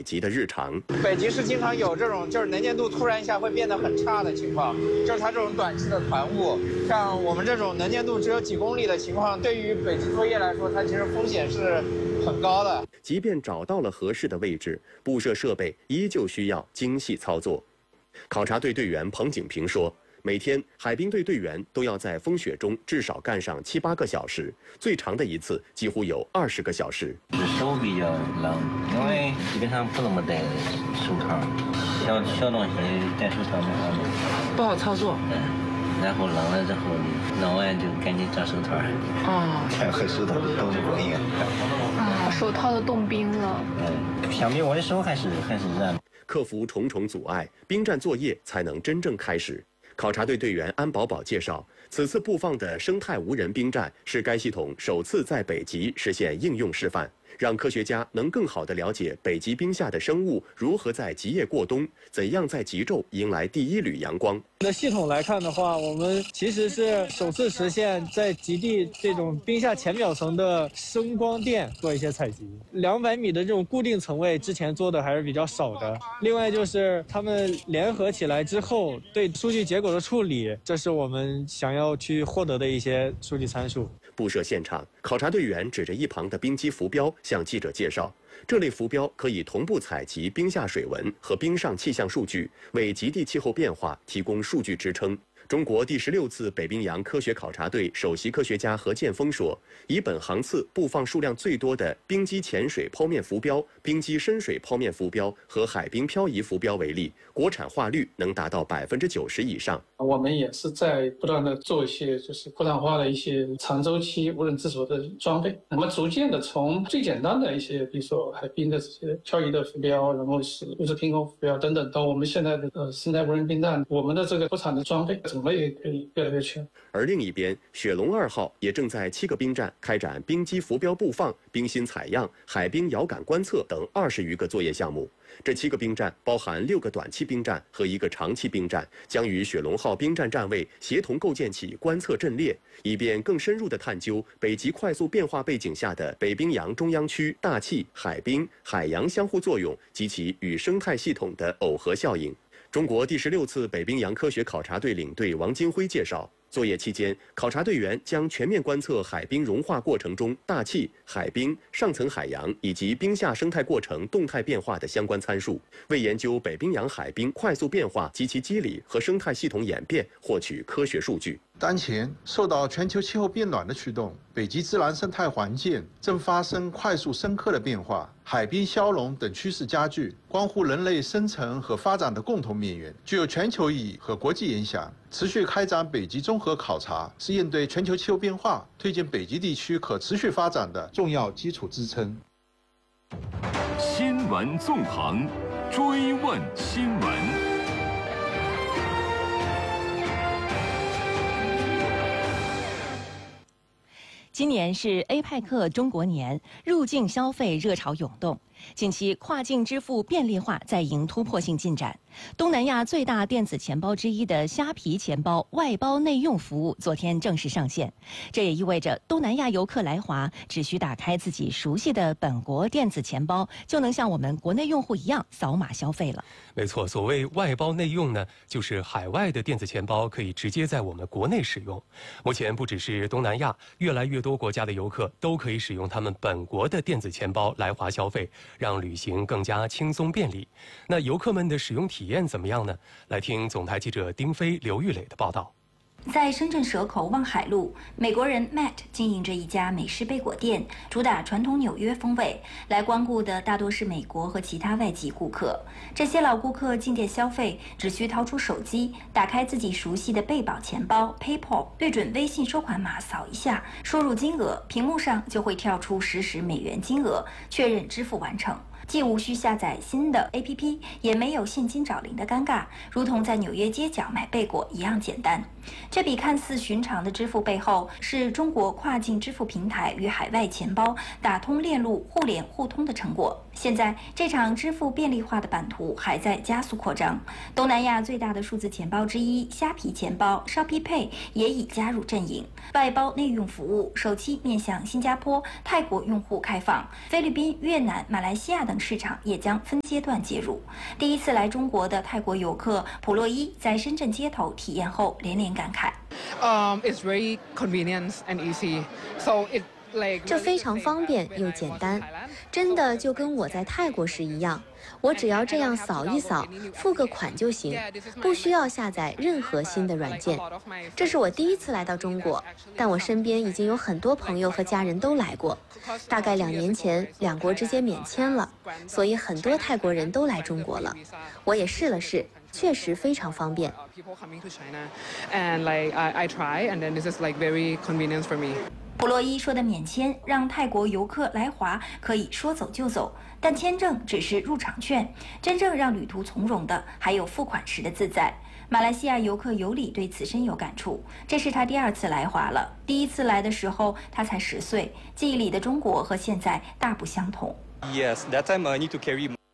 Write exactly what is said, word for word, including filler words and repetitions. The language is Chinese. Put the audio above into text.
极的日常。 北极是经常有这种就是能见度突然一下会变得很差的情况，就是它这种短期的团雾，像我们这种能见度只有几公里的情况，对于北极作业来说，它其实风险是很高的。 即便找到了合适的位置，布设设备依旧需要精细操作。考察队队员彭景平说，每天海滨队队员都要在风雪中至少干上七八个小时，最长的一次几乎有二十个小时。 手比较冷，因为基本上不怎么戴手套，小小东西戴手套不好不好操作。 嗯，然后冷了之后，弄完就赶紧找手套。 哦， 太和手套都冻得不一样。 啊，手套都冻冰了。 嗯，相比我的手还是还是热。 克服重重阻碍，兵站作业才能真正开始。考察队队员安宝宝介绍，此次布放的生态无人兵站是该系统首次在北极实现应用示范，让科学家能更好地了解北极冰下的生物如何在极夜过冬，怎样在极昼迎来第一缕阳光。 的系统来看的话，我们其实是首次实现在极地这种冰下浅表层的声光电做一些采集。两百米的这种固定层位之前做的还是比较少的。另外就是他们联合起来之后对数据结果的处理，这是我们想要去获得的一些数据参数。 布设现场，考察队员指着一旁的冰机浮标向记者介绍，这类浮标可以同步采集冰下水文和冰上气象数据，为极地气候变化提供数据支撑。中国第十六次北冰洋科学考察队首席科学家何建峰说，以本航次布放数量最多的冰基潜水剖面浮标、冰基深水剖面浮标和海冰漂移浮标为例，国产化率能达到百分之九十以上。 我们也是在不断的做一些就是国产化的一些长周期无人自主的装备。我们逐渐的从最简单的一些，比如说海冰的这些漂移的浮标，然后是物质凭空浮标等等，到我们现在的呃生态无人冰站，我们的这个国产的装备种类也可以越来越全。 而另一边，雪龙二号也正在七个冰站开展冰基浮标布放、冰芯采样、海冰遥感观测等二十余个作业项目。这七个冰站包含六个短期冰站和一个长期冰站，将与雪龙号冰站站位协同构建起观测阵列，以便更深入地探究北极快速变化背景下的北冰洋中央区大气、海冰、海洋相互作用及其与生态系统的耦合效应。中国第十六次北冰洋科学考察队领队王金辉介绍，作业期间，考察队员将全面观测海冰融化过程中大气、海冰、上层海洋以及冰下生态过程动态变化的相关参数，为研究北冰洋海冰快速变化及其机理和生态系统演变获取科学数据。 当前受到全球气候变暖的驱动，北极自然生态环境正发生快速深刻的变化，海冰消融等趋势加剧，关乎人类生存和发展的共同命运，具有全球意义和国际影响。持续开展北极综合考察，是应对全球气候变化、推进北极地区可持续发展的重要基础支撑。 新闻纵横，追问新闻。 今年是 A 派克中国年，入境消费热潮涌动。近期，跨境支付便利化在迎突破性进展。东南亚最大电子钱包之一的虾皮钱包外包内用服务昨天正式上线，这也意味着东南亚游客来华只需打开自己熟悉的本国电子钱包，就能像我们国内用户一样扫码消费了。 没错，所谓外包内用呢，就是海外的电子钱包可以直接在我们国内使用。目前不只是东南亚，越来越多国家的游客都可以使用他们本国的电子钱包来华消费，让旅行更加轻松便利。那游客们的使用体验怎么样呢？来听总台记者丁飞、刘玉磊的报道。 在深圳蛇口望海路，美国人 Matt 经营着一家美式贝果店，主打传统纽约风味。来光顾的大多是美国和其他外籍顾客。这些老顾客进店消费，只需掏出手机，打开自己熟悉的贝宝钱包 PayPal， 对准微信收款码扫一下，输入金额，屏幕上就会跳出实时美元金额，确认支付完成。既无需下载新的 A P P， 也没有现金找零的尴尬，如同在纽约街角买贝果一样简单。这笔看似寻常的支付背后，是中国跨境支付平台与海外钱包打通链路互联互通的成果。 现在，这场支付便利化的版图还在加速扩张。东南亚最大的数字钱包之一虾皮钱包 Shopee Pay 也已加入阵营。外包内用服务首期面向新加坡、泰国用户开放，菲律宾、越南、马来西亚等市场也将分阶段介入。第一次来中国的泰国游客普洛伊在深圳街头体验后连连感慨。 Um, it's very convenient and easy, so it. 这非常方便又简单，真的就跟我在泰国时一样，我只要这样扫一扫，付个款就行，不需要下载任何新的软件。这是我第一次来到中国，但我身边已经有很多朋友和家人都来过。大概两年前，两国之间免签了，所以很多泰国人都来中国了。我也试了试，确实非常方便。 普洛伊说的免签让泰国游客来华可以说走就走，但签证只是入场券，真正让旅途从容的还有付款时的自在。马来西亚游客尤里对此深有感触，这是他第二次来华了。第一次来的时候他才十岁，记忆里的中国和现在大不相同。 Yes, that time I need to carry